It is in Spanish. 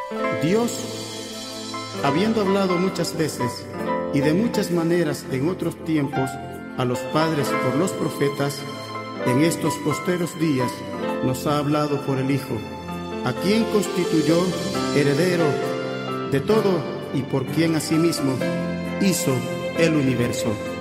Dios, habiendo hablado muchas veces y de muchas maneras en otros tiempos a los padres por los profetas, en estos posteros días nos ha hablado por el Hijo, a quien constituyó heredero de todo y por quien asimismo hizo el universo.